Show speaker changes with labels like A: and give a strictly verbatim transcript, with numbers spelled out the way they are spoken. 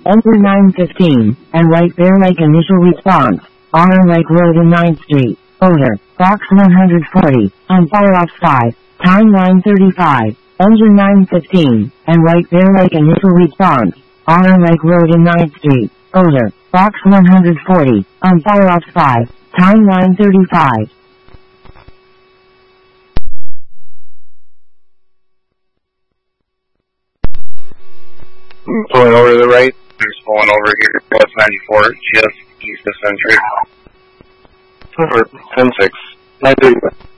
A: Enter nine fifteen, and White Bear Lake initial response. Honor Lake Road in ninth Street. Odor, box one hundred forty, on Fireoff five, time nine thirty-five. Engine nine fifteen, and White Bear Lake initial response. Honor Lake Road in ninth Street. Odor, box one hundred forty, on Fireoff five, time nine thirty-five.
B: Pulling over to the right. There's pulling over here. West ninety-four, just east of Century. Over ten six. nine thirty.